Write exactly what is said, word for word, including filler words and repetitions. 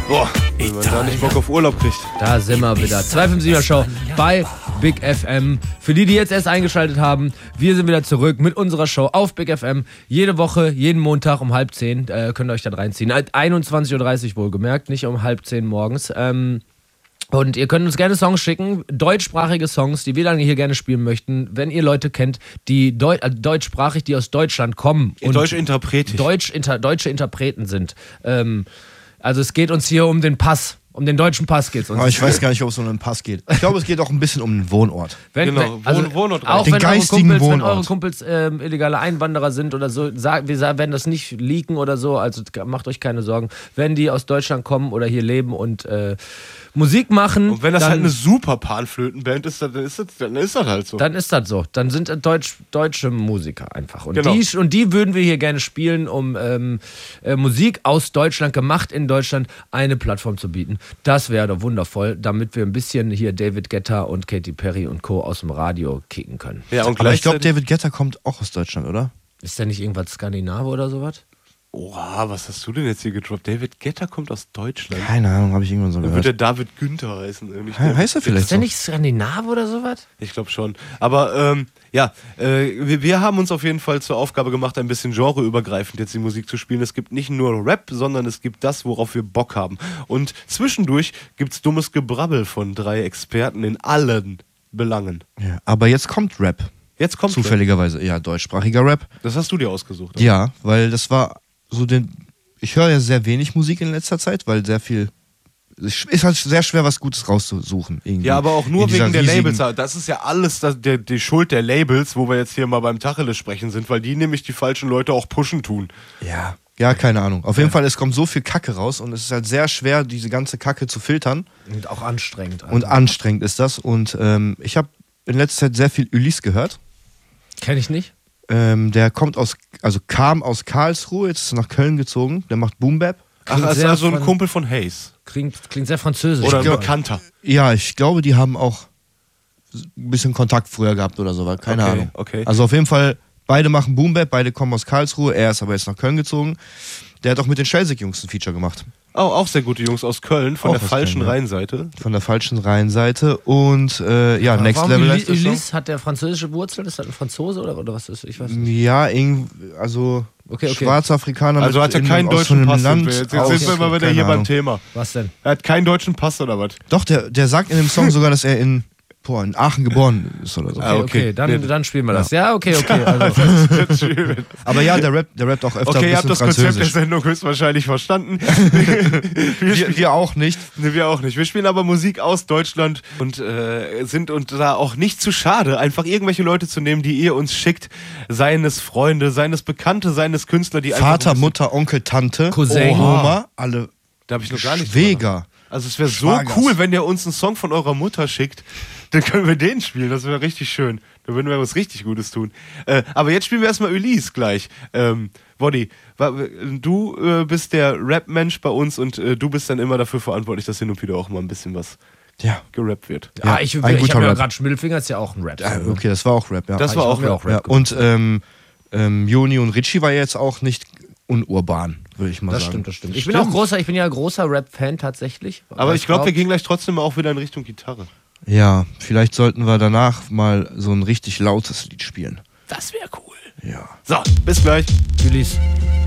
Boah, wenn man da nicht Bock auf Urlaub kriegt. Da sind wir wieder. zwei fünf sieben Show bei Big F M. Für die, die jetzt erst eingeschaltet haben, wir sind wieder zurück mit unserer Show auf Big F M. Jede Woche, jeden Montag um halb zehn. Äh, könnt ihr euch da reinziehen. einundzwanzig Uhr dreißig wohlgemerkt, nicht um halb zehn morgens. Ähm, und ihr könnt uns gerne Songs schicken, deutschsprachige Songs, die wir dann hier gerne spielen möchten. Wenn ihr Leute kennt, die Deu äh, deutschsprachig, die aus Deutschland kommen. Und deutsche Interpreten. Deutsch, inter, deutsche Interpreten sind. Ähm, also es geht uns hier um den Pass. Um den deutschen Pass geht es uns. Aber ich weiß gar nicht, ob es um einen Pass geht. Ich glaube, es geht auch ein bisschen um den Wohnort. Wenn, genau, wenn, also Wohn Wohnort auch den wenn geistigen eure Kumpels, Wohnort. Wenn eure Kumpels ähm, illegale Einwanderer sind oder so, sag, wir werden das nicht leaken oder so, also macht euch keine Sorgen. Wenn die aus Deutschland kommen oder hier leben und äh, Musik machen. Und wenn das dann, halt eine super Panflötenband ist, dann ist, das, dann ist das halt so. Dann ist das so. Dann sind das Deutsch, deutsche Musiker einfach. Und, Genau. die, und die würden wir hier gerne spielen, um ähm, äh, Musik aus Deutschland, gemacht in Deutschland, eine Plattform zu bieten. Das wäre doch wundervoll, damit wir ein bisschen hier David Guetta und Katy Perry und Co. aus dem Radio kicken können. Ja, und Aber ich glaube, gleichzeitig- David Guetta kommt auch aus Deutschland, oder? Ist da nicht irgendwas Skandinave oder sowas? Oha, was hast du denn jetzt hier gedroppt? David Guetta kommt aus Deutschland. Keine Ahnung, habe ich irgendwann so Dann wird der gehört. David Günther heißen. Nicht He- David- heißt er vielleicht Ist der so? nicht Skandinave oder sowas? Ich glaube schon. Aber ähm, ja, äh, wir, wir haben uns auf jeden Fall zur Aufgabe gemacht, ein bisschen genreübergreifend jetzt die Musik zu spielen. Es gibt nicht nur Rap, sondern es gibt das, worauf wir Bock haben. Und zwischendurch gibt es dummes Gebrabbel von drei Experten in allen Belangen. Ja, aber jetzt kommt Rap. Jetzt kommt Zufälligerweise. Ja, deutschsprachiger Rap. Das hast du dir ausgesucht. oder? Ja, weil das war so den. Ich höre ja sehr wenig Musik in letzter Zeit, weil sehr viel. Es ist halt sehr schwer, was Gutes rauszusuchen. Irgendwie. Ja, aber auch nur In dieser wegen der riesigen- Labels. Das ist ja alles das, der, die Schuld der Labels, wo wir jetzt hier mal beim Tacheles sprechen sind, weil die nämlich die falschen Leute auch pushen tun. Ja. Ja, keine Ahnung. Auf jeden Fall, es kommt so viel Kacke raus und es ist halt sehr schwer, diese ganze Kacke zu filtern. Und auch anstrengend. Und anstrengend ist das. Und ähm, ich habe in letzter Zeit sehr viel Ulysse gehört. Kenn ich nicht. Ähm, der kommt aus, also kam aus Karlsruhe, jetzt ist er nach Köln gezogen. Der macht Boom Bap. Ach, Klingt also, sehr also ein von- Kumpel von Hayes. Klingt, klingt sehr französisch. Oder ein glaub- Bekannter. Ja, ich glaube, die haben auch ein bisschen Kontakt früher gehabt oder so, weil keine Okay, Ahnung. okay. Also auf jeden Fall, beide machen Boom Bap, beide kommen aus Karlsruhe. Er ist aber jetzt nach Köln gezogen. Der hat auch mit den Schelsig-Jungs ein Feature gemacht. Oh, auch sehr gute Jungs aus Köln, von Auch der aus falschen Köln, ja. Rheinseite. Von der falschen Rheinseite. Und äh, ja, Aber Next warum Level Uly- heißt der Song. Ulysse hat der französische Wurzeln? Ist das ein Franzose oder, oder was ist? Ich weiß nicht. Ja, irgend, also Okay, okay. schwarzer Afrikaner Also mit hat er in- keinen aus so deutschen einem Pass. Land Jetzt, jetzt aus- sind wir mal wieder keine hier beim Ahnung. Thema. Was denn? Er hat keinen deutschen Pass oder was? Doch, der, der sagt in dem Song sogar, dass er in, boah, in Aachen geboren ist oder so. Ah, Okay, okay. okay, dann, Nee. dann spielen wir das. Ja, okay, okay. Also. Das ist schön. Aber ja, der rappt, der rappt auch öfter Okay, ihr ein habt bisschen das Konzept der Französisch. Sendung höchstwahrscheinlich verstanden. wir, Wir, wir auch nicht. Nee, wir auch nicht. Wir spielen aber Musik aus Deutschland und äh, sind uns da auch nicht zu schade, einfach irgendwelche Leute zu nehmen, die ihr uns schickt. Seien es Freunde, seien es Bekannte, seien es Künstler, die einfach... Vater, ein bisschen- Mutter, Onkel, Tante, Cousin. Oma, alle Da habe ich noch gar nicht drüber Schwäger. Also es wäre so Schwagers. cool, wenn ihr uns einen Song von eurer Mutter schickt, dann können wir den spielen, das wäre richtig schön. Da würden wir was richtig Gutes tun. Äh, aber jetzt spielen wir erstmal Ulysse gleich. Ähm, Woddy, wa- du äh, bist der Rap-Mensch bei uns und äh, du bist dann immer dafür verantwortlich, dass hin und wieder auch mal ein bisschen was Ja. gerappt wird. Ja, ich, ein ich guter habe ja Rap. gerade Schmiddelfinger, ist ja auch ein Rap. Ja, okay, das war auch Rap, ja. Das war ich auch hab mir Rap. auch Rap ja. Und ähm, ähm, Joni und Richie war ja jetzt auch nicht unurban, würde ich mal Das sagen. stimmt, das stimmt. Ich bin auch großer, ich bin ja großer Rap-Fan tatsächlich. Aber ich glaube, wir Weiß gehen gleich trotzdem auch wieder in Richtung Gitarre. Ja, vielleicht sollten wir danach mal so ein richtig lautes Lied spielen. das wäre cool. Ja. So, bis gleich. Ulysse.